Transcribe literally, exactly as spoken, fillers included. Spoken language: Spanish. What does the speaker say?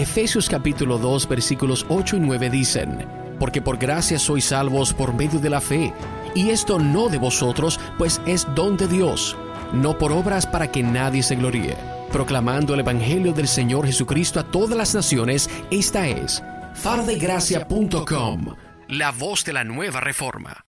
Efesios capítulo dos versículos ocho y nueve dicen: porque por gracia sois salvos por medio de la fe, y esto no de vosotros, pues es don de Dios, no por obras para que nadie se gloríe, proclamando el evangelio del Señor Jesucristo a todas las naciones. Esta es faro de gracia punto com, la voz de la nueva reforma.